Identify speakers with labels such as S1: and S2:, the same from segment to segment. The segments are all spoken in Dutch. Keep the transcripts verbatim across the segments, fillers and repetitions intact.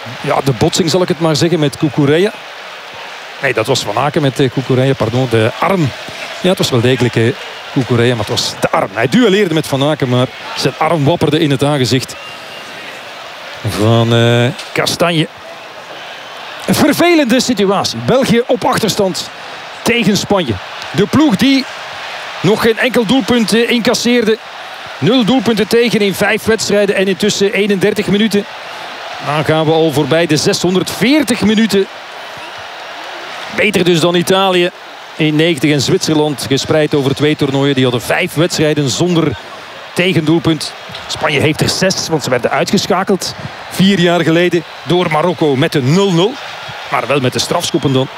S1: ja, de botsing zal ik het maar zeggen met Cucurella. Nee, dat was Van Aken met uh, Cucurella, pardon. De arm. Ja, het was wel degelijk uh, Cucurella, maar het was de arm. Hij duelleerde met Van Aken, maar zijn arm wapperde in het aangezicht van uh, Kastanje. Een vervelende situatie. België op achterstand tegen Spanje. De ploeg die nog geen enkel doelpunt uh, incasseerde. Nul doelpunten tegen in vijf wedstrijden en intussen eenendertig minuten. Dan gaan we al voorbij de zeshonderdveertig minuten. Beter dus dan Italië in negentig en Zwitserland. Gespreid over twee toernooien. Die hadden vijf wedstrijden zonder tegendoelpunt. Spanje heeft er zes, want ze werden uitgeschakeld. Vier jaar geleden door Marokko met een nul nul. Maar wel met de strafschoppen dan.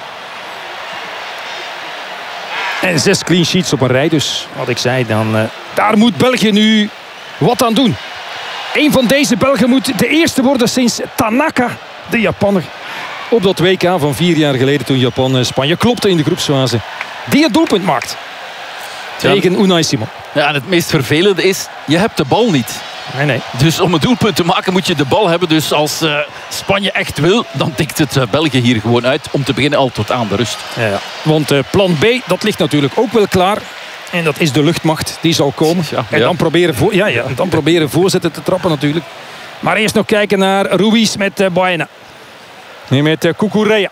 S1: En zes clean sheets op een rij. Dus wat ik zei, dan, uh, daar moet België nu wat aan doen. Een van deze Belgen moet de eerste worden sinds Tanaka, de Japanner. Op dat W K van vier jaar geleden toen Japan uh, Spanje klopte in de groepsfase. Die het doelpunt maakt. Tegen ja. Unai Simon.
S2: Ja, en het meest vervelende is, je hebt de bal niet.
S1: Nee, nee.
S2: Dus om een doelpunt te maken moet je de bal hebben. Dus als uh, Spanje echt wil, dan tikt het uh, België hier gewoon uit. Om te beginnen al tot aan de rust.
S1: Ja, ja. Want uh, plan B, dat ligt natuurlijk ook wel klaar. En dat is de luchtmacht, die zal komen. Ja, en, ja. Dan proberen voor, ja, ja, en dan proberen voorzetten te trappen natuurlijk. Maar eerst nog kijken naar Ruiz met uh, Baena. Nee, met uh, Cucurella.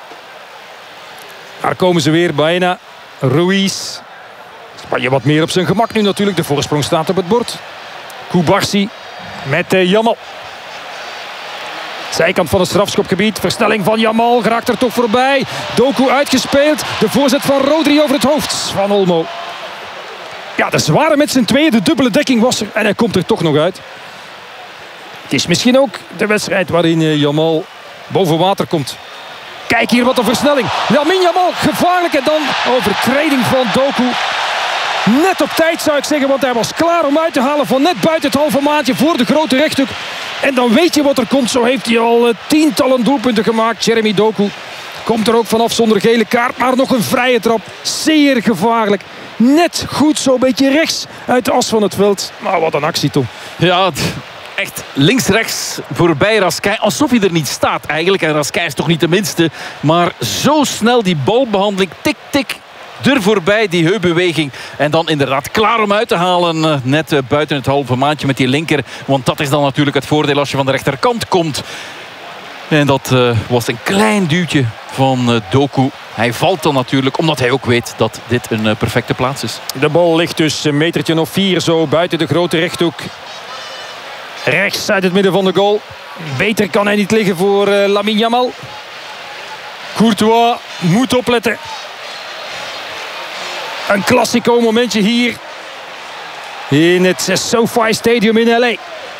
S1: Daar komen ze weer, Baena, Ruiz. Spanje wat meer op zijn gemak nu natuurlijk. De voorsprong staat op het bord. Kubarsi met uh, Jamal. Zijkant van het strafschopgebied. Versnelling van Jamal. Geraakt er toch voorbij. Doku uitgespeeld. De voorzet van Rodri over het hoofd van Olmo. Ja, de zware met zijn tweeën. De dubbele dekking was er. En hij komt er toch nog uit. Het is misschien ook de wedstrijd waarin uh, Jamal boven water komt. Kijk hier wat een versnelling. Lamine Jamal gevaarlijk. En dan overtreding van Doku. Net op tijd zou ik zeggen, want hij was klaar om uit te halen van net buiten het halve maatje voor de grote rechthoek. En dan weet je wat er komt. Zo heeft hij al uh, tientallen doelpunten gemaakt. Jeremy Doku komt er ook vanaf zonder gele kaart. Maar nog een vrije trap. Zeer gevaarlijk. Net goed zo'n beetje rechts uit de as van het veld. Maar wat een actie, Tom.
S2: Ja, echt links-rechts voorbij Raskin. Alsof hij er niet staat eigenlijk. En Raskin is toch niet de minste. Maar zo snel die balbehandeling. Tik, tik. Er voorbij, die heupbeweging. En dan inderdaad klaar om uit te halen. Net buiten het halve maandje met die linker. Want dat is dan natuurlijk het voordeel als je van de rechterkant komt. En dat uh, was een klein duwtje van uh, Doku. Hij valt dan natuurlijk, omdat hij ook weet dat dit een uh, perfecte plaats is.
S1: De bal ligt dus een metertje of vier zo buiten de grote rechthoek. Rechts uit het midden van de goal. Beter kan hij niet liggen voor uh, Lamine Yamal. Courtois moet opletten. Een klassico momentje hier in het SoFi Stadium in L A.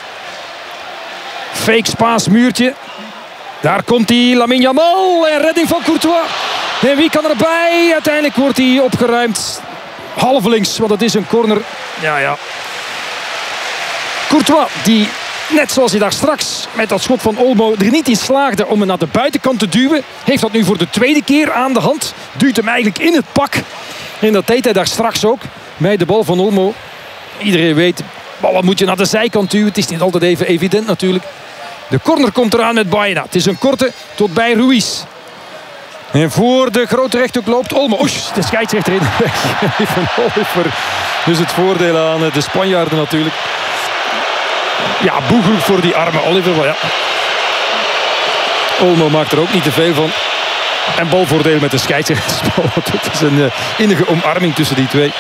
S1: Fake spaasmuurtje. Daar komt hij, Lamine Yamal. En redding van Courtois. En wie kan erbij? Uiteindelijk wordt hij opgeruimd. Halve links, want het is een corner. Ja, ja. Courtois, die net zoals hij daar straks met dat schot van Olmo er niet in slaagde om hem naar de buitenkant te duwen. Heeft dat nu voor de tweede keer aan de hand. Duwt hem eigenlijk in het pak. En dat deed hij daar straks ook. Bij de bal van Olmo. Iedereen weet, ballen moet je naar de zijkant duwen. Het is niet altijd even evident natuurlijk. De corner komt eraan met Baena. Het is een korte tot bij Ruiz. En voor de grote rechthoek loopt Olmo. Oei, de scheidsrechter in de weg van Oliver. Dus het voordeel aan de Spanjaarden natuurlijk. Ja, boegroep voor die arme Oliver. Maar ja. Olmo maakt er ook niet te veel van. En balvoordeel met de scheidsrechter. Het is een uh, innige omarming tussen die twee.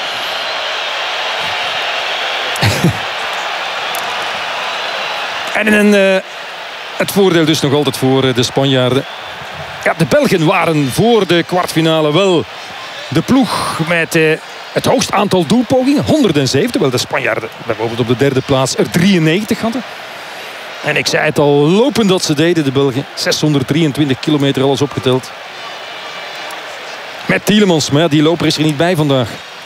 S1: en een, uh, het voordeel dus nog altijd voor uh, de Spanjaarden. Ja, de Belgen waren voor de kwartfinale wel de ploeg met uh, het hoogst aantal doelpogingen. honderdzeven, terwijl de Spanjaarden bijvoorbeeld op de derde plaats er drieënnegentig hadden. En ik zei het al, lopen dat ze deden, de Belgen. zeshonderddrieëntwintig kilometer alles opgeteld. Met Tielemans, maar ja, die loper is er niet bij vandaag.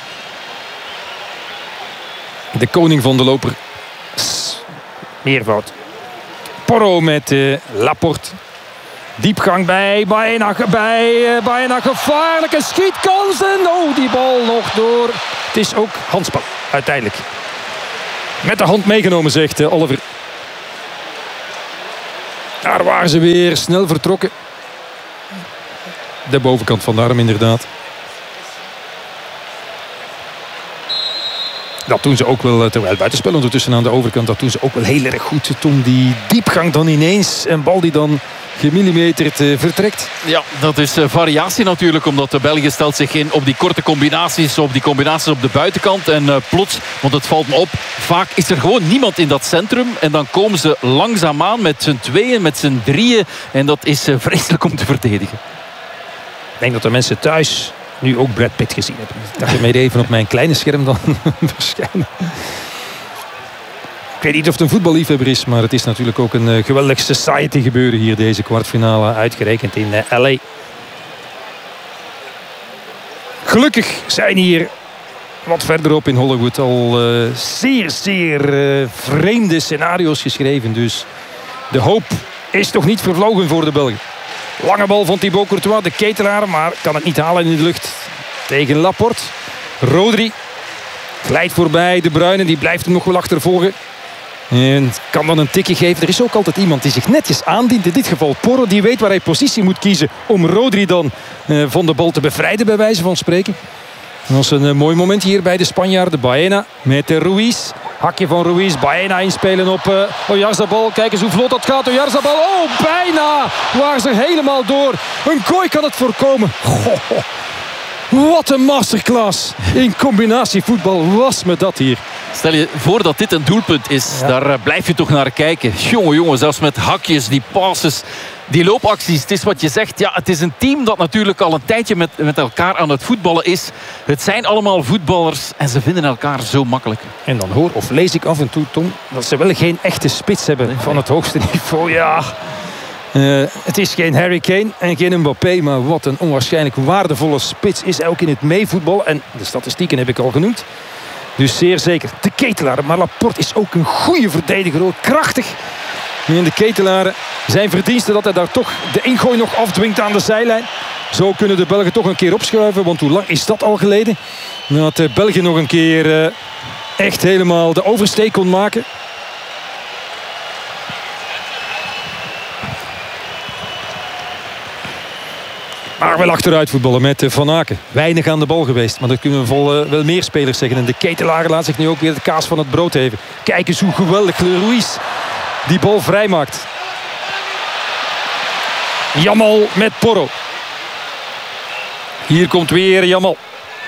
S1: De koning van de loper. Meervoud. Porro met uh, Laporte. Diepgang bij Baena, bij uh, Baena, gevaarlijke schietkansen. Oh, die bal nog door. Het is ook handspel, uiteindelijk. Met de hand meegenomen, zegt uh, Oliver. Daar waren ze weer snel vertrokken. De bovenkant van de arm inderdaad. Dat doen ze ook wel, terwijl buitenspel ondertussen aan de overkant, dat doen ze ook wel heel erg goed. Tom, die diepgang dan ineens, een bal die dan gemillimeterd uh, vertrekt.
S2: Ja, dat is uh, variatie natuurlijk, omdat de België stelt zich in op die korte combinaties, op die combinaties op de buitenkant. En uh, plots, want het valt me op, vaak is er gewoon niemand in dat centrum. En dan komen ze langzaamaan met z'n tweeën, met z'n drieën. En dat is uh, vreselijk om te verdedigen.
S1: Ik denk dat de mensen thuis nu ook Brad Pitt gezien hebben. Ik dacht ermee even op mijn kleine scherm dan verschijnen. Ik weet niet of het een voetballiefhebber is, maar het is natuurlijk ook een uh, geweldig society gebeuren hier, deze kwartfinale, uitgerekend in uh, L A. Gelukkig zijn hier wat verderop in Hollywood al uh, zeer, zeer uh, vreemde scenario's geschreven. Dus de hoop is toch niet vervlogen voor de Belgen. Lange bal van Thibaut Courtois, de ketelaar, maar kan het niet halen in de lucht tegen Laporte. Rodri glijdt voorbij, De Bruyne, die blijft hem nog wel achtervolgen. En kan dan een tikje geven. Er is ook altijd iemand die zich netjes aandient. In dit geval Porro, die weet waar hij positie moet kiezen om Rodri dan uh, van de bal te bevrijden, bij wijze van spreken. Dat was een uh, mooi moment hier bij de Spanjaarden. Baena met uh, Ruiz. Hakje van Ruiz, Baena inspelen op uh, Oyarzabal. Kijk eens hoe vlot dat gaat. Oyarzabal, oh bijna! Waar ze helemaal door. Een kooi kan het voorkomen. Goh, wat een masterclass. In combinatievoetbal was me dat hier.
S2: Stel je voor dat dit een doelpunt is. Ja. Daar uh, blijf je toch naar kijken. Jongen, jongen, zelfs met hakjes, die passes, die loopacties. Het is wat je zegt. Ja, het is een team dat natuurlijk al een tijdje met, met elkaar aan het voetballen is. Het zijn allemaal voetballers en ze vinden elkaar zo makkelijk.
S1: En dan hoor of lees ik af en toe, Tom, dat ze wel geen echte spits hebben nee, van nee. het hoogste niveau. Ja, uh, het is geen Harry Kane en geen Mbappé, maar wat een onwaarschijnlijk waardevolle spits is ook in het meevoetbal. En de statistieken heb ik al genoemd. Dus zeer zeker de ketelaar. Maar Laporte is ook een goede verdediger. Ook krachtig. En de ketelaren zijn verdiensten dat hij daar toch de ingooi nog afdwingt aan de zijlijn. Zo kunnen de Belgen toch een keer opschuiven. Want hoe lang is dat al geleden? Dat de België nog een keer uh, echt helemaal de oversteek kon maken. Maar wel achteruit voetballen met Van Aken. Weinig aan de bal geweest. Maar dat kunnen we vol, uh, wel meer spelers zeggen. En de ketelaar laat zich nu ook weer de kaas van het brood geven. Kijk eens hoe geweldig Ruiz die bal vrijmaakt. Jamal met Porro. Hier komt weer Jamal.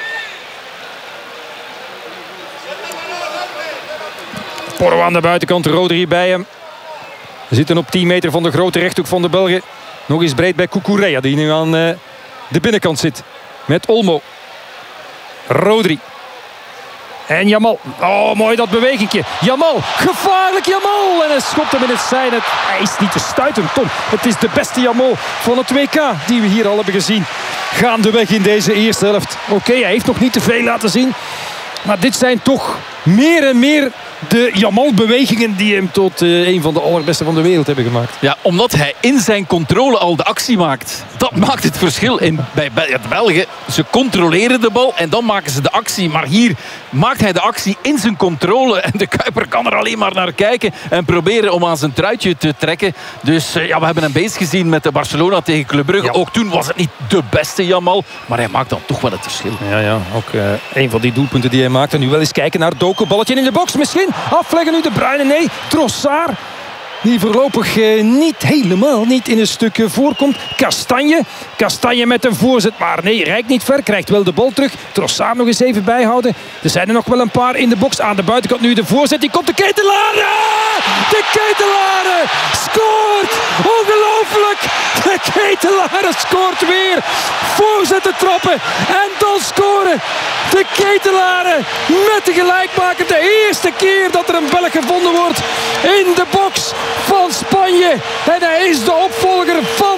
S1: Porro aan de buitenkant. Rodri bij hem. We zitten op tien meter van de grote rechthoek van de Belgen. Nog eens breed bij Cucurella, die nu aan uh, de binnenkant zit. Met Olmo. Rodri. En Jamal. Oh, mooi dat bewegingje. Jamal. Gevaarlijk Jamal. En hij schopt hem in het zijnet. Hij is niet te stuiten, Tom. Het is de beste Jamal van het W K die we hier al hebben gezien. Gaandeweg in deze eerste helft. Oké, okay, hij heeft nog niet te veel laten zien. Maar dit zijn toch meer en meer de Jamal-bewegingen die hem tot uh, een van de allerbeste van de wereld hebben gemaakt.
S2: Ja, omdat hij in zijn controle al de actie maakt. Dat maakt het verschil. In, bij de Belgen, ze controleren de bal en dan maken ze de actie. Maar hier maakt hij de actie in zijn controle. En de Kuiper kan er alleen maar naar kijken en proberen om aan zijn truitje te trekken. Dus uh, ja, we hebben hem bezig gezien met de Barcelona tegen Club Brugge. Ja. Ook toen was het niet de beste Jamal, maar hij maakt dan toch wel het verschil.
S1: Ja, ja, ook uh, een van die doelpunten die hij maakt. En nu wel eens kijken naar Doku. Balletje in de box misschien. Afleggen nu De Bruyne. Nee, Trossard. Die voorlopig eh, niet helemaal niet in een stuk voorkomt. Castagne. Castagne met een voorzet. Maar nee, reikt niet ver. Krijgt wel de bal terug. Trossard nog eens even bijhouden. Er zijn er nog wel een paar in de box. Aan de buitenkant nu de voorzet. Die komt de Ketelare. De Ketelare scoort. Ongelooflijk. De Ketelare scoort weer. Voorzetten trappen. En dan scoren. De Ketelare met de gelijkmaker. De eerste keer dat er een Belg gevonden wordt in de box van Spanje. En hij is de opvolger van Tanaka.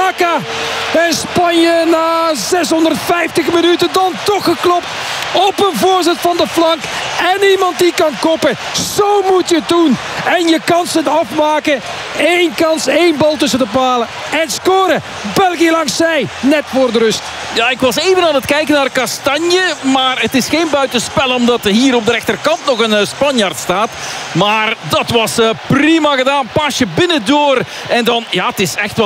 S1: Xhaka. En Spanje na zeshonderdvijftig minuten dan toch geklopt. Op een voorzet van de flank. En iemand die kan koppen. Zo moet je het doen. En je kansen afmaken. Eén kans, één bal tussen de palen. En scoren. België langs zij. Net voor de rust.
S2: Ja, ik was even aan het kijken naar Kastanje. Maar het is geen buitenspel omdat hier op de rechterkant nog een uh, Spanjaard staat. Maar dat was uh, prima gedaan. Pasje binnendoor. En dan, ja, het is echt wel